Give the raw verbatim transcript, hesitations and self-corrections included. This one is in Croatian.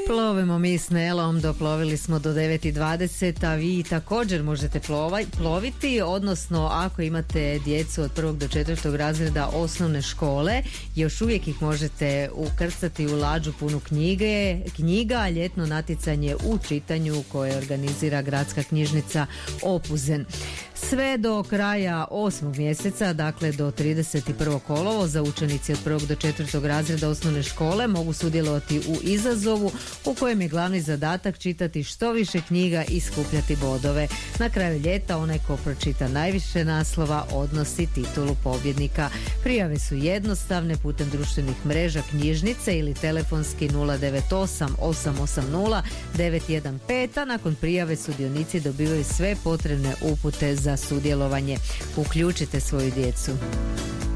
Plovimo mi s Nelom, doplovili smo do devet i dvadeset, a vi također možete plova, ploviti, odnosno ako imate djecu od prvog do četvrtog razreda osnovne škole, još uvijek ih možete ukrcati u lađu punu knjige, knjiga, ljetno natjecanje u čitanju koje organizira Gradska knjižnica Opuzen. Sve do kraja osmog mjeseca, dakle do trideset prvog kolovoza, učenici od prvog do četvrtog razreda osnovne škole mogu sudjelovati u izazovu u kojem je glavni zadatak čitati što više knjiga i skupljati bodove. Na kraju ljeta onaj ko pročita najviše naslova odnosi titulu pobjednika. Prijave su jednostavne putem društvenih mreža knjižnice ili telefonski nula devet osam osam osam nula devet jedan pet, a nakon prijave sudionici dobivaju sve potrebne upute za sudjelovanje. Uključite svoju djecu.